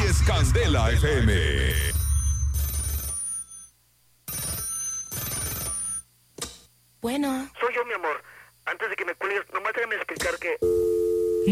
es Candela FM. Bueno. Soy yo, mi amor. Antes de que me cuelgues, nomás déjame explicar que...